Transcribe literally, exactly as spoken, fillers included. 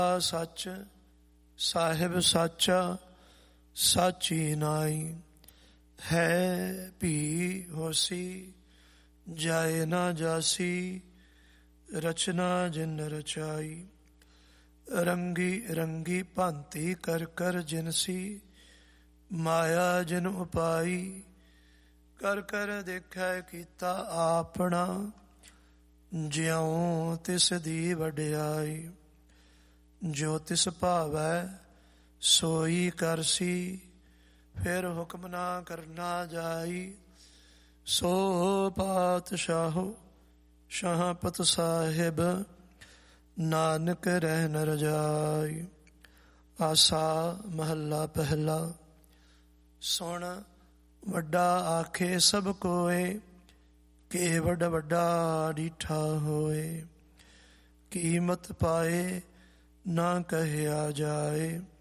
ਸੱਚ ਸਾਹਿਬ ਸਾਚਾ ਸਾਚੀ ਨਾਈ, ਹੈ ਭੀ ਹੋਸੀ ਜਾਏ ਨਾ ਜਾਸੀ, ਰਚਨਾ ਜਿਨ ਰਚਾਈ। ਰੰਗੀ ਰੰਗੀ ਭਾਂਤੀ ਕਰ ਕਰ ਜਿਨਸੀ, ਮਾਇਆ ਜਿਨ ਉਪਾਈ। ਕਰ ਕਰ ਦੇਖੈ ਕੀਤਾ ਆਪਣਾ, ਜਿਉ ਤਿਸ ਦੀ ਵਡਿਆਈ। ਜੋ ਤਿਸ ਭਾਵੈ ਸੋਈ ਕਰਸੀ, ਫਿਰ ਹੁਕਮ ਨਾ ਕਰਨਾ ਜਾਈ। ਸੋ ਪਾਤਸ਼ਾਹੋ ਸ਼ਾਹਪਤ ਸਾਹਿਬ, ਨਾਨਕ ਰਹਿ ਨ ਰਜਾਈ। ਆਸਾ ਮਹੱਲਾ ਪਹਿਲਾ। ਸੁਣ ਵੱਡਾ ਆਖੇ ਸਭ ਕੋਏ, ਕਿ ਵੱਡਾ ਵੱਡਾ ਡੀਠਾ ਹੋਏ। ਕੀਮਤ ਪਾਏ ਨਾ ਕਹਿਆ ਜਾਏ,